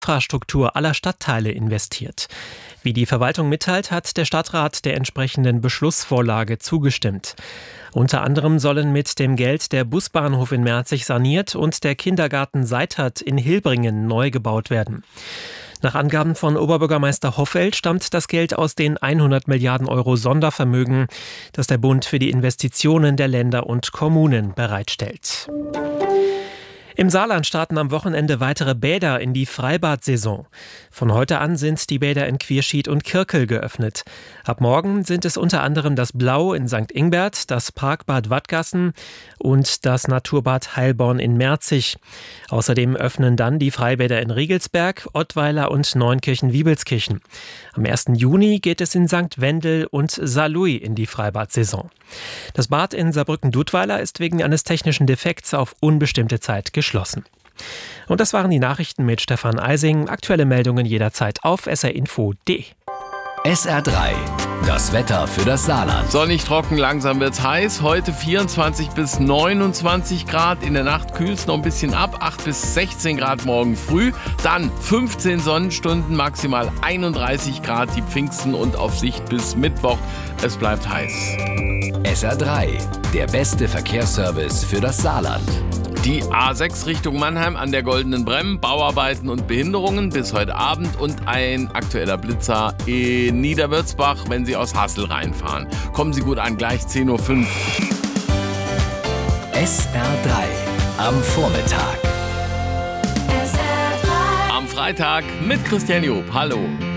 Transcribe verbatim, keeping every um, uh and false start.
Infrastruktur aller Stadtteile investiert. Wie die Verwaltung mitteilt, hat der Stadtrat der entsprechenden Beschlussvorlage zugestimmt. Unter anderem sollen mit dem Geld der Busbahnhof in Merzig saniert und der Kindergarten Seithert in Hilbringen neu gebaut werden. Nach Angaben von Oberbürgermeister Hoffeld stammt das Geld aus den hundert Milliarden Euro Sondervermögen, das der Bund für die Investitionen der Länder und Kommunen bereitstellt. Im Saarland starten am Wochenende weitere Bäder in die Freibad-Saison. Von heute an sind die Bäder in Quierschied und Kirkel geöffnet. Ab morgen sind es unter anderem das Blau in Sankt Ingbert, das Parkbad Wattgassen und das Naturbad Heilborn in Merzig. Außerdem öffnen dann die Freibäder in Riegelsberg, Ottweiler und Neunkirchen-Wiebelskirchen. Am ersten Juni geht es in Sankt Wendel und Saarlouis in die Freibad-Saison. Das Bad in Saarbrücken-Dudweiler ist wegen eines technischen Defekts auf unbestimmte Zeit geschlossen. Und das waren die Nachrichten mit Stefan Eising. Aktuelle Meldungen jederzeit auf s r info punkt d e. S R drei, das Wetter für das Saarland. Sonnig, trocken, langsam wird's heiß. Heute vierundzwanzig bis neunundzwanzig Grad. In der Nacht kühlt's noch ein bisschen ab. acht bis sechzehn Grad morgen früh. Dann fünfzehn Sonnenstunden, maximal einunddreißig Grad die Pfingsten und auf Sicht bis Mittwoch. Es bleibt heiß. S R drei, der beste Verkehrsservice für das Saarland. Die A sechs Richtung Mannheim an der Goldenen Bremm, Bauarbeiten und Behinderungen bis heute Abend und ein aktueller Blitzer in Niederwürzbach, wenn Sie aus Hassel reinfahren. Kommen Sie gut an, gleich zehn Uhr fünf. S R drei am Vormittag. Am Freitag mit Christian Job. Hallo.